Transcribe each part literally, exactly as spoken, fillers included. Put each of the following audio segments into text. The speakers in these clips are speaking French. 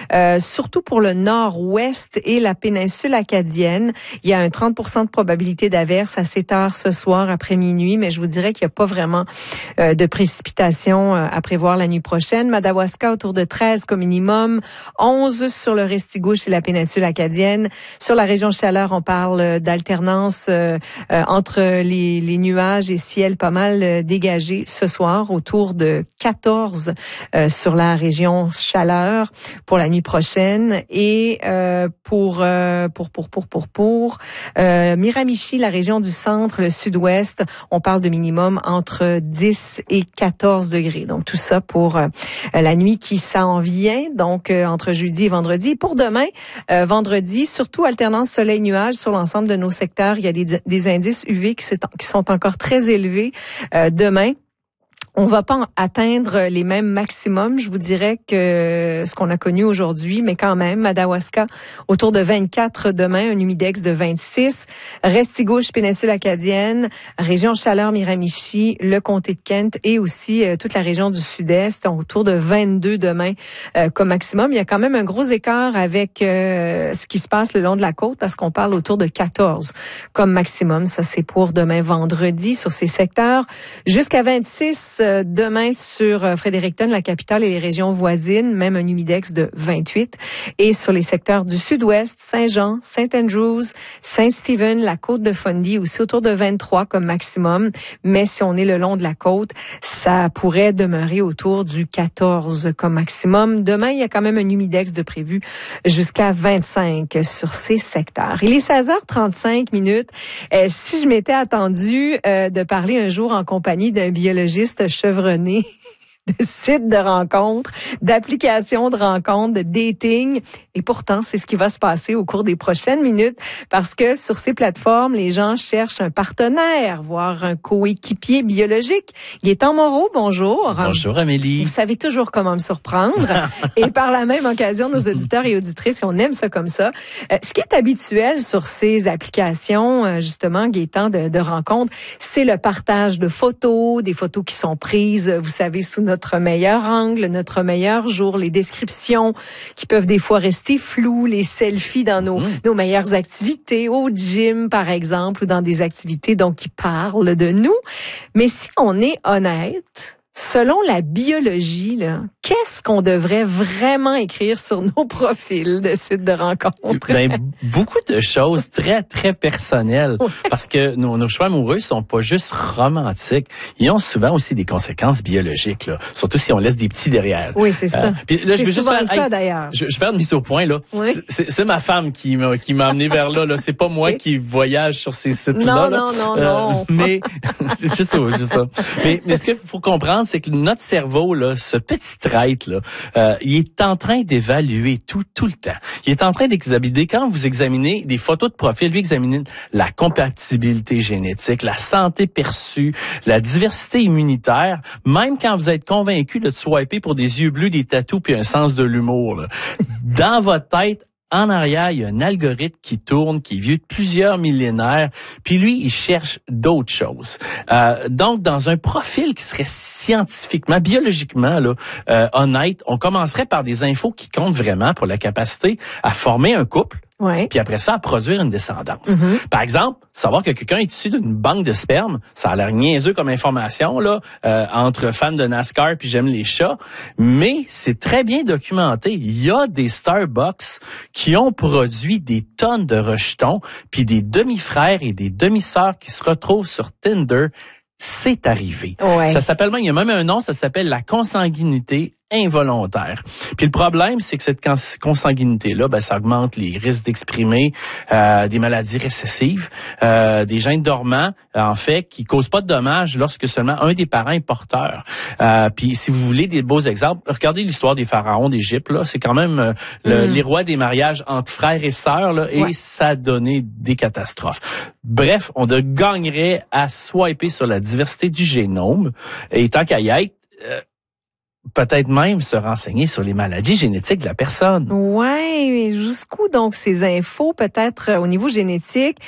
euh, surtout pour le nord-ouest et la péninsule acadienne. Il y a un trente pour cent de probabilité d'averse assez tard ce soir après minuit, mais je vous dirais qu'il n'y a pas vraiment euh, de précipitations euh, à prévoir la nuit prochaine. Madawaska autour de treize comme minimum, onze sur le Restigouche et la péninsule acadienne. Sur la région Chaleur, on parle d'alternance euh, euh, entre les, les nuages et ciel pas mal euh, dégagé ce soir, autour de quatorze euh, sur la région Chaleur pour la nuit prochaine. Et euh, pour, euh, pour pour pour pour pour euh, Miramichi, la région du centre, le sud-ouest, on parle de minimum entre dix et quatorze degrés. Donc tout ça pour euh, la nuit qui s'en vient, donc euh, entre jeudi et vendredi. Et pour demain, euh, vendredi, surtout alternance soleil-nuage sur l'ensemble de nos secteurs. Il y a des, des indices U V qui, qui sont encore très élevés euh, demain. On va pas atteindre les mêmes maximums, je vous dirais, que ce qu'on a connu aujourd'hui, mais quand même, Madawaska, autour de vingt-quatre demain, un humidex de vingt-six, Restigouche, péninsule acadienne, région Chaleur, Miramichi, le comté de Kent et aussi euh, toute la région du sud-est, autour de vingt-deux demain euh, comme maximum. Il y a quand même un gros écart avec euh, ce qui se passe le long de la côte parce qu'on parle autour de quatorze comme maximum. Ça, c'est pour demain vendredi sur ces secteurs. Jusqu'à vingt-six demain sur Fredericton, la capitale et les régions voisines, même un humidex de vingt-huit. Et sur les secteurs du sud-ouest, Saint-Jean, Saint-Andrews, Saint-Stephen, la côte de Fundy, aussi autour de vingt-trois comme maximum. Mais si on est le long de la côte, ça pourrait demeurer autour du quatorze comme maximum. Demain, il y a quand même un humidex de prévu jusqu'à vingt-cinq sur ces secteurs. Il est seize heures trente-cinq minutes. Euh, si je m'étais attendue euh, de parler un jour en compagnie d'un biologiste chevronné de sites de rencontres, d'applications de rencontres, de dating. Et pourtant, c'est ce qui va se passer au cours des prochaines minutes parce que sur ces plateformes, les gens cherchent un partenaire, voire un coéquipier biologique. Gaétan Moreau, bonjour. Bonjour Amélie. Vous savez toujours comment me surprendre. Et par la même occasion, nos auditeurs et auditrices, on aime ça comme ça. Euh, ce qui est habituel sur ces applications, euh, justement, Gaétan, de, de rencontres, c'est le partage de photos, des photos qui sont prises, vous savez, sous notre notre meilleur angle, notre meilleur jour, les descriptions qui peuvent des fois rester floues, les selfies dans nos, mmh. nos meilleures activités, au gym par exemple, ou dans des activités donc qui parlent de nous. Mais si on est honnête, selon la biologie, là, qu'est-ce qu'on devrait vraiment écrire sur nos profils de sites de rencontres? Ben, beaucoup de choses très, très personnelles. Ouais. Parce que nos, nos choix amoureux sont pas juste romantiques. Ils ont souvent aussi des conséquences biologiques, là. Surtout si on laisse des petits derrière. Oui, c'est ça. Euh, puis là, c'est je veux juste souvent faire, le cas, hey, d'ailleurs. Je, je vais faire une mise au point, là. Oui. C'est, c'est ma femme qui m'a, qui m'a amené vers là, là. C'est pas moi okay. qui voyage sur ces sites-là. Non, non, non, euh, non. Mais, c'est juste ça, juste ça. Mais, mais ce qu'il faut comprendre, c'est que notre cerveau, là, ce petit trait, là, euh, il est en train d'évaluer tout, tout le temps. Il est en train d'examiner, quand vous examinez des photos de profil, lui examiner la compatibilité génétique, la santé perçue, la diversité immunitaire, même quand vous êtes convaincu de swiper pour des yeux bleus, des tatous puis un sens de l'humour, là. Dans votre tête, en arrière, il y a un algorithme qui tourne, qui est vieux de plusieurs millénaires, puis lui, il cherche d'autres choses. Euh, donc, dans un profil qui serait scientifiquement, biologiquement là, euh, honnête, on commencerait par des infos qui comptent vraiment pour la capacité à former un couple, ouais. puis après ça, à produire une descendance. Mm-hmm. Par exemple, savoir que quelqu'un est issu d'une banque de sperme, ça a l'air niaiseux comme information là, euh, entre fans de NASCAR puis j'aime les chats, mais c'est très bien documenté. Il y a des Starbucks qui ont produit des tonnes de rejetons, puis des demi-frères et des demi-sœurs qui se retrouvent sur Tinder. C'est arrivé. Ouais. Ça s'appelle même, il y a même un nom, ça s'appelle la consanguinité involontaire. Puis le problème, c'est que cette consanguinité-là, ben, ça augmente les risques d'exprimer euh, des maladies récessives, euh, des gènes dormants, en fait, qui causent pas de dommages lorsque seulement un des parents est porteur. Euh, puis si vous voulez des beaux exemples, regardez l'histoire des pharaons d'Égypte, là, c'est quand même euh, le, mm. les rois des mariages entre frères et sœurs, là, et ouais. ça a donné des catastrophes. Bref, on de gagnerait à swiper sur la diversité du génome, et tant qu'à y être, euh, peut-être même se renseigner sur les maladies génétiques de la personne. Ouais, mais jusqu'où donc ces infos, peut-être euh, au niveau génétique,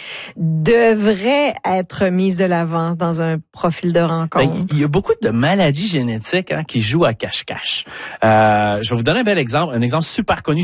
devraient être mises de l'avant dans un profil de rencontre? Ben, il y a beaucoup de maladies génétiques hein, qui jouent à cache-cache. Euh, je vais vous donner un bel exemple, un exemple super connu.